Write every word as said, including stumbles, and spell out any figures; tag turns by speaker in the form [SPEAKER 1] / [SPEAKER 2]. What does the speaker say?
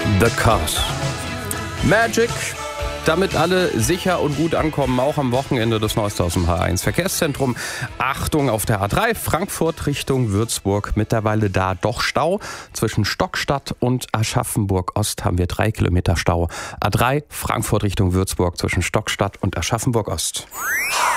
[SPEAKER 1] The Cars. Magic, damit alle sicher und gut ankommen, auch am Wochenende. Das Neueste aus dem H eins Verkehrszentrum. Achtung auf der A drei, Frankfurt Richtung Würzburg. Mittlerweile da doch Stau. Zwischen Stockstadt und Aschaffenburg Ost haben wir drei Kilometer Stau. A drei, Frankfurt Richtung Würzburg zwischen Stockstadt und Aschaffenburg Ost.